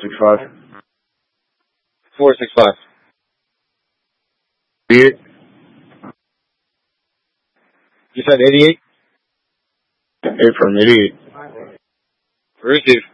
465. 465. Read it. You said 88? Affirm, 88. Receive.